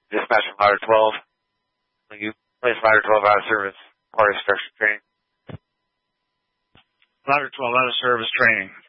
Dispatch from Ladder 12. When you place Ladder 12 out of service, part of structure training. Ladder 12 out of service training.